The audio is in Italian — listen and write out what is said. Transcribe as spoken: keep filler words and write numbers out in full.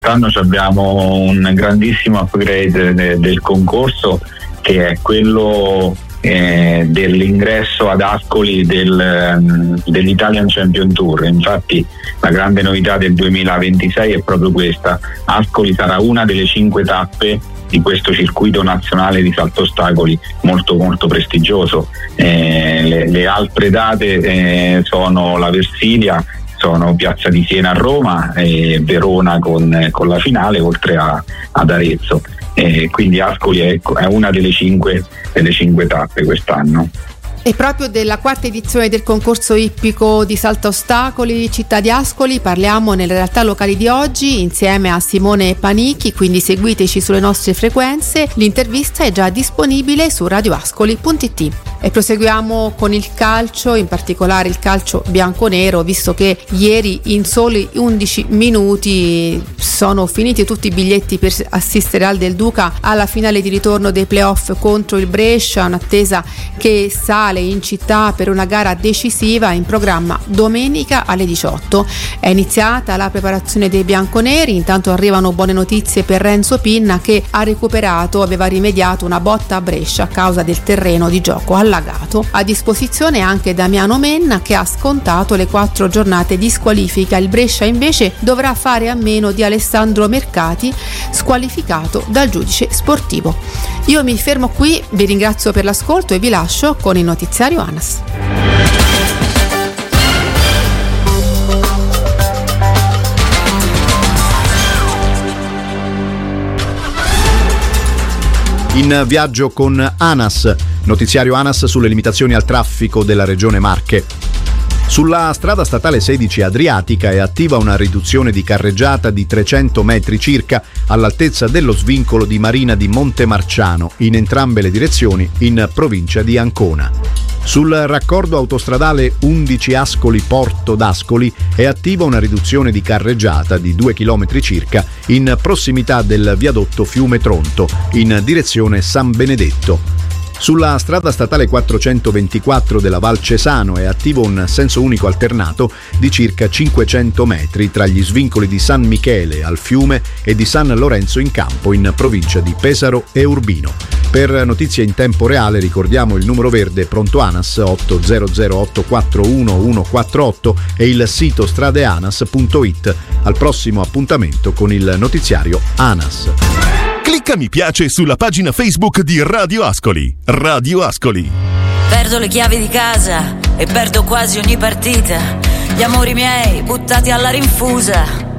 Quest'anno abbiamo un grandissimo upgrade de- del concorso, che è quello eh, dell'ingresso ad Ascoli del, um, dell'Italian Champion Tour. Infatti la grande novità del duemilaventisei è proprio questa: Ascoli sarà una delle cinque tappe di questo circuito nazionale di salto ostacoli molto molto prestigioso. Eh, le, le altre date eh, sono la Versilia, sono Piazza di Siena a Roma e Verona con, con la finale, oltre a, ad Arezzo. Eh, quindi Ascoli è, è una delle cinque, delle cinque tappe quest'anno. E proprio della quarta edizione del concorso ippico di salto ostacoli Città di Ascoli parliamo nelle realtà locali di oggi insieme a Simone Panichi, quindi seguiteci sulle nostre frequenze. L'intervista è già disponibile su radio ascoli punto it. E proseguiamo con il calcio, in particolare il calcio bianconero, visto che ieri in soli undici minuti sono finiti tutti i biglietti per assistere al Del Duca alla finale di ritorno dei playoff contro il Brescia, un'attesa che sale in città per una gara decisiva in programma domenica alle diciotto. È iniziata la preparazione dei bianconeri, intanto arrivano buone notizie per Renzo Pinna, che ha recuperato, aveva rimediato una botta a Brescia a causa del terreno di gioco allagato. A disposizione anche Damiano Menna, che ha scontato le quattro giornate di squalifica. Il Brescia invece dovrà fare a meno di Alessandro Mercati, squalificato dal giudice sportivo. Io mi fermo qui, vi ringrazio per l'ascolto e vi lascio con il notiziario ANAS. In viaggio con ANAS, notiziario ANAS sulle limitazioni al traffico della regione Marche. Sulla strada statale sedici Adriatica è attiva una riduzione di carreggiata di trecento metri circa all'altezza dello svincolo di Marina di Montemarciano in entrambe le direzioni in provincia di Ancona. Sul raccordo autostradale undici Ascoli Porto d'Ascoli è attiva una riduzione di carreggiata di due chilometri circa in prossimità del viadotto Fiume Tronto in direzione San Benedetto. Sulla strada statale quattrocentoventiquattro della Val Cesano è attivo un senso unico alternato di circa cinquecento metri tra gli svincoli di San Michele al Fiume e di San Lorenzo in Campo in provincia di Pesaro e Urbino. Per notizie in tempo reale ricordiamo il numero verde pronto ANAS otto zero zero otto quattro uno uno quattro otto e il sito stradeanas punto it. Al prossimo appuntamento con il notiziario ANAS. Clicca mi piace sulla pagina Facebook di Radio Ascoli. Radio Ascoli. Perdo le chiavi di casa e perdo quasi ogni partita. Gli amori miei buttati alla rinfusa.